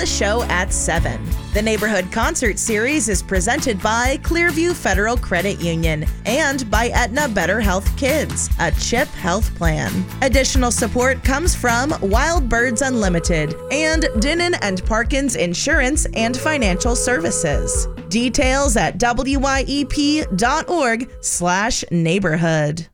the show at 7. The Neighborhood Concert Series is presented by Clearview Federal Credit Union and by Aetna Better Health Kids, a CHIP health plan. Additional support comes from Wild Birds Unlimited and Dinnan and Parkins Insurance and Financial Services. Details at wyep.org/neighborhood.